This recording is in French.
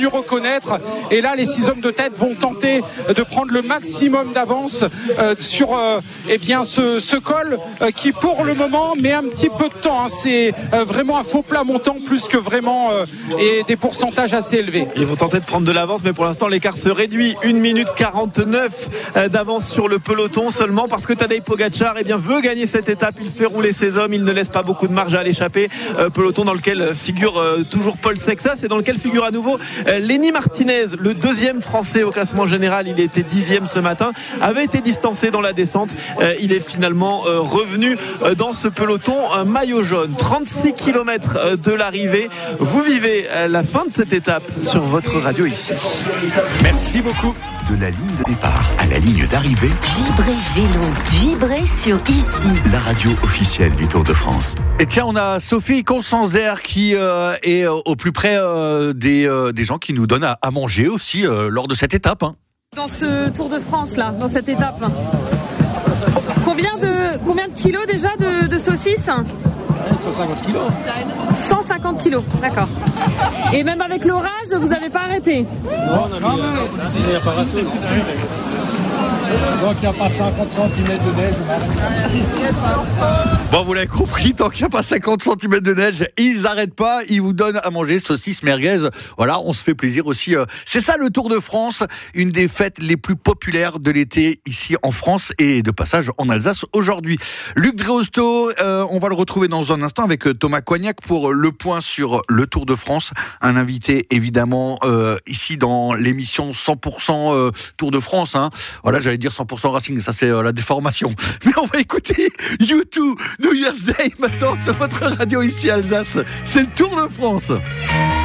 venu reconnaître. Et là, les 6 hommes de tête vont tenter de prendre le maximum d'avance sur ce col qui, pour le moment, met un petit peu de temps. C'est vraiment un faux plat montant plus que vraiment et des pourcentages assez élevés. Ils vont tenter de prendre de l'avance, mais pour l'instant, l'écart se réduit. 1 minute 49 d'avance sur le peloton, seulement parce que Tadej Pogačar veut gagner cette étape. Il fait rouler ses hommes, il ne laisse pas beaucoup de marge à l'échappée. Peloton dans lequel figure toujours Paul Sexas et dans lequel figure à nouveau Lenny Martinez, le deuxième français au classement général. Il était 10e ce matin, avait été distancé dans la descente. Il est finalement revenu dans ce peloton maillot jaune. 36 km de l'arrivée. Vous vivez la fin de cette étape sur votre radio ici. Merci beaucoup. De la ligne de départ à la ligne d'arrivée, Vibrez Vélo, vibrez sur ici, la radio officielle du Tour de France. Et tiens, on a Sophie Constanzer qui est au plus près des gens qui nous donnent à manger aussi lors de cette étape. Dans ce Tour de France là, dans cette étape, combien de kilos déjà de saucisses? 150 kilos. 150 kilos, d'accord. Et même avec l'orage, vous n'avez pas arrêté? Non, il n'y a pas rassé. Donc il n'y a pas 50 cm de neige. Bon, vous l'avez compris, tant qu'il n'y a pas 50 cm de neige, ils n'arrêtent pas, ils vous donnent à manger saucisses merguez. Voilà, on se fait plaisir aussi. C'est ça le Tour de France, une des fêtes les plus populaires de l'été ici en France et de passage en Alsace aujourd'hui. Luc Dréosto, on va le retrouver dans un instant avec Thomas Coignac pour le point sur le Tour de France. Un invité évidemment ici dans l'émission 100% Tour de France. Voilà, j'allais dire 100% Racing, ça c'est la déformation. Mais on va écouter U2 New Year's Day maintenant sur votre radio ici Alsace. C'est le Tour de France.